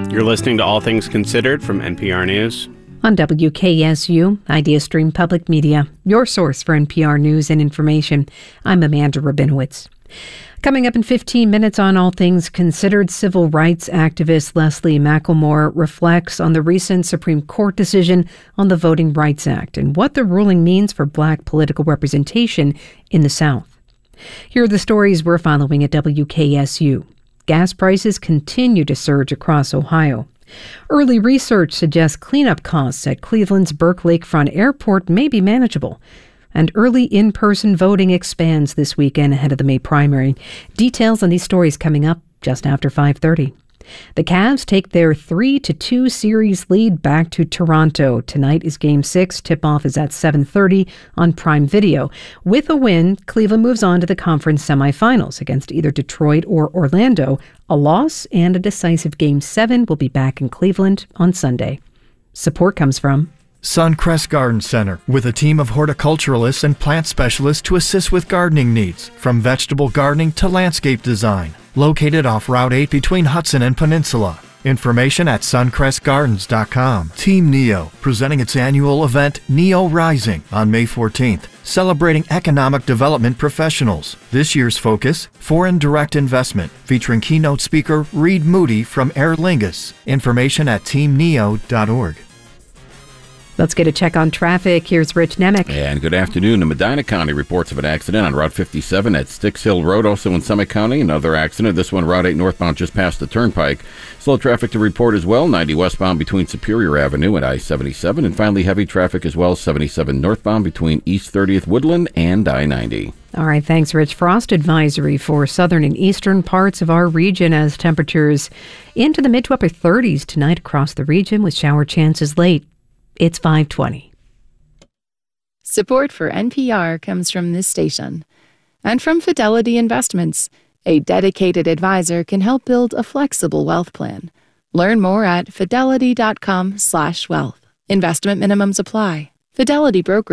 You're listening to All Things Considered from NPR News. On WKSU, IdeaStream Public Media, your source for NPR news and information. I'm Amanda Rabinowitz. Coming up in 15 minutes on All Things Considered, civil rights activist Leslie McLemore reflects on the recent Supreme Court decision on the Voting Rights Act and what the ruling means for Black political representation in the South. Here are the stories we're following at WKSU. Gas prices continue to surge across Ohio. Early research suggests cleanup costs at Cleveland's Burke Lakefront Airport may be manageable. And early in-person voting expands this weekend ahead of the May primary. Details on these stories coming up just after 5:30. The Cavs take their 3-2 series lead back to Toronto. Tonight is Game 6. Tip-off is at 7:30 on Prime Video. With a win, Cleveland moves on to the conference semifinals against either Detroit or Orlando. A loss and a decisive Game 7 will be back in Cleveland on Sunday. Support comes from Suncrest Garden Center, with a team of horticulturalists and plant specialists to assist with gardening needs, from vegetable gardening to landscape design. Located off Route 8 between Hudson and Peninsula. Information at suncrestgardens.com. Team NEO, presenting its annual event, NEO Rising, on May 14th, celebrating economic development professionals. This year's focus, foreign direct investment, featuring keynote speaker Reed Moody from Aer Lingus. Information at teamneo.org. Let's get a check on traffic. Here's Rich Nemec. And good afternoon. The Medina County reports of an accident on Route 57 at Sticks Hill Road. Also in Summit County, another accident. This one, Route 8 northbound just past the Turnpike. Slow traffic to report as well. 90 westbound between Superior Avenue and I-77. And finally, heavy traffic as well. 77 northbound between East 30th Woodland and I-90. All right, thanks, Rich. Frost advisory for southern and eastern parts of our region as temperatures into the mid to upper 30s tonight across the region with shower chances late. It's 5:20. Support for NPR comes from this station and from Fidelity Investments. A dedicated advisor can help build a flexible wealth plan. Learn more at fidelity.com/wealth. Investment minimums apply. Fidelity Brokerage.